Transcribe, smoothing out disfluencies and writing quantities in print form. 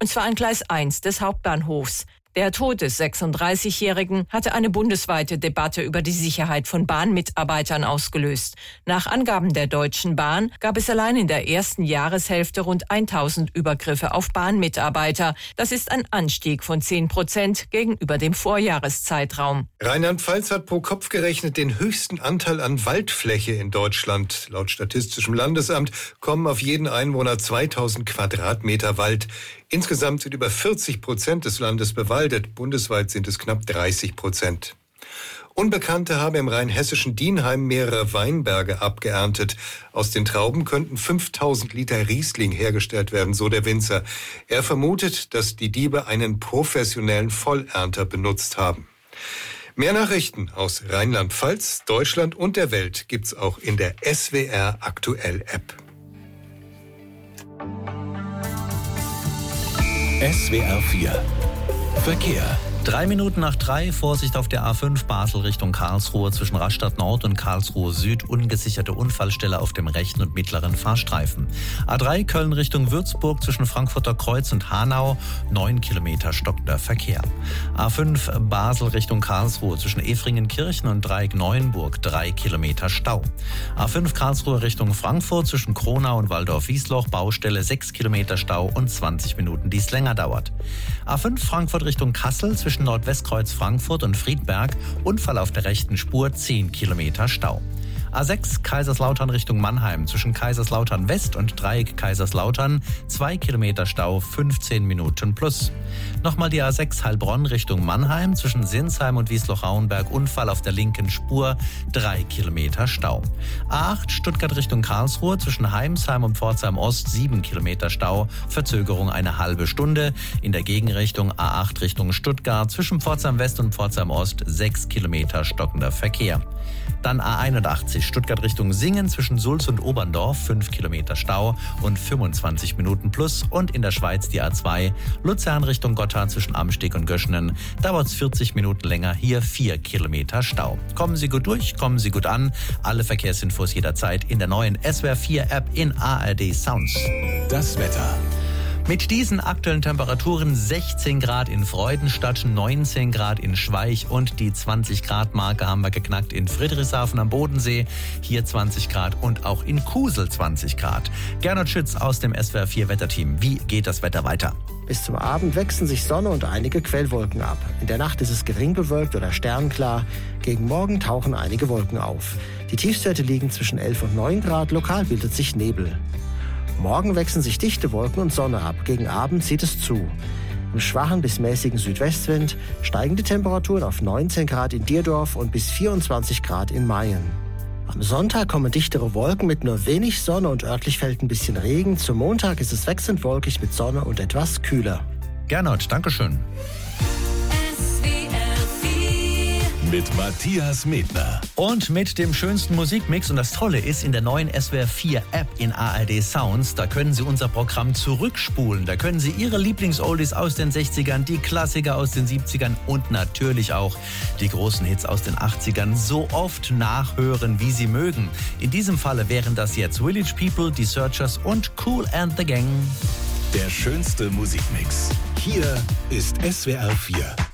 und zwar an Gleis 1 des Hauptbahnhofs. Der Tod des 36-Jährigen hatte eine bundesweite Debatte über die Sicherheit von Bahnmitarbeitern ausgelöst. Nach Angaben der Deutschen Bahn gab es allein in der ersten Jahreshälfte rund 1000 Übergriffe auf Bahnmitarbeiter. Das ist ein Anstieg von 10% gegenüber dem Vorjahreszeitraum. Rheinland-Pfalz hat pro Kopf gerechnet den höchsten Anteil an Waldfläche in Deutschland. Laut Statistischem Landesamt kommen auf jeden Einwohner 2000 Quadratmeter Wald. Insgesamt sind über 40% des Landes bewaldet. Bundesweit sind es knapp 30%. Unbekannte haben im rheinhessischen Dienheim mehrere Weinberge abgeerntet. Aus den Trauben könnten 5000 Liter Riesling hergestellt werden, so der Winzer. Er vermutet, dass die Diebe einen professionellen Vollernter benutzt haben. Mehr Nachrichten aus Rheinland-Pfalz, Deutschland und der Welt gibt's auch in der SWR Aktuell App. SWR 4 Verkehr. 3 Minuten nach 3, Vorsicht auf der A5 Basel Richtung Karlsruhe zwischen Rastatt Nord und Karlsruhe Süd, ungesicherte Unfallstelle auf dem rechten und mittleren Fahrstreifen. A3 Köln Richtung Würzburg zwischen Frankfurter Kreuz und Hanau, 9 Kilometer stockender Verkehr. A5 Basel Richtung Karlsruhe zwischen Efringenkirchen und Dreieck Neuenburg, 3 Kilometer Stau. A5 Karlsruhe Richtung Frankfurt zwischen Kronau und Waldorf-Wiesloch, Baustelle 6 Kilometer Stau und 20 Minuten, die es länger dauert. A5 Frankfurt Richtung Kassel zwischen Nordwestkreuz Frankfurt und Friedberg, Unfall auf der rechten Spur, 10 Kilometer Stau. A6 Kaiserslautern Richtung Mannheim zwischen Kaiserslautern West und Dreieck Kaiserslautern, 2 Kilometer Stau, 15 Minuten plus. Nochmal die A6 Heilbronn Richtung Mannheim zwischen Sinsheim und Wiesloch-Rauenberg, Unfall auf der linken Spur, 3 Kilometer Stau. A8 Stuttgart Richtung Karlsruhe zwischen Heimsheim und Pforzheim Ost, 7 Kilometer Stau, Verzögerung eine halbe Stunde. In der Gegenrichtung A8 Richtung Stuttgart zwischen Pforzheim West und Pforzheim Ost, 6 Kilometer stockender Verkehr. Dann A81 Stuttgart Richtung Singen zwischen Sulz und Oberndorf, 5 Kilometer Stau und 25 Minuten plus. Und in der Schweiz die A2 Luzern Richtung Gotthard zwischen Amsteg und Göschenen, dauert es 40 Minuten länger, hier 4 Kilometer Stau. Kommen Sie gut durch, kommen Sie gut an. Alle Verkehrsinfos jederzeit in der neuen SWR 4 App in ARD Sounds. Das Wetter. Mit diesen aktuellen Temperaturen 16 Grad in Freudenstadt, 19 Grad in Schweich und die 20 Grad Marke haben wir geknackt in Friedrichshafen am Bodensee. Hier 20 Grad und auch in Kusel 20 Grad. Gernot Schütz aus dem SWR 4 Wetterteam. Wie geht das Wetter weiter? Bis zum Abend wechseln sich Sonne und einige Quellwolken ab. In der Nacht ist es gering bewölkt oder sternklar. Gegen Morgen tauchen einige Wolken auf. Die Tiefstwerte liegen zwischen 11 und 9 Grad. Lokal bildet sich Nebel. Morgen wechseln sich dichte Wolken und Sonne ab. Gegen Abend zieht es zu. Im schwachen bis mäßigen Südwestwind steigen die Temperaturen auf 19 Grad in Dierdorf und bis 24 Grad in Mayen. Am Sonntag kommen dichtere Wolken mit nur wenig Sonne und örtlich fällt ein bisschen Regen. Zum Montag ist es wechselnd wolkig mit Sonne und etwas kühler. Gernot, Dankeschön. Mit Matthias Medner. Und mit dem schönsten Musikmix. Und das Tolle ist, in der neuen SWR 4 App in ARD Sounds, da können Sie unser Programm zurückspulen. Da können Sie Ihre Lieblings-Oldies aus den 60ern, die Klassiker aus den 70ern und natürlich auch die großen Hits aus den 80ern so oft nachhören, wie Sie mögen. In diesem Falle wären das jetzt Village People, die Searchers und Kool and the Gang. Der schönste Musikmix. Hier ist SWR 4.